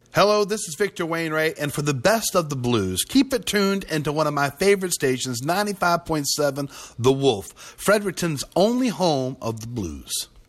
Hello, this is Victor Wainwright, and for the best of the blues, keep it tuned into one of my favorite stations, 95.7 The Wolf, Fredericton's only home of the blues.